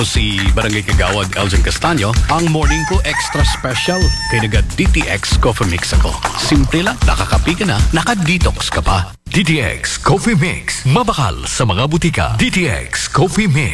Si Barangay Kagawad Elgin Castaño, ang morning ko extra special kay naga DTX Coffee Mix ako. Simple lang, nakakapi ka na, naka-detox ka pa. DTX Coffee Mix. Mabakal sa mga butika. DTX Coffee Mix.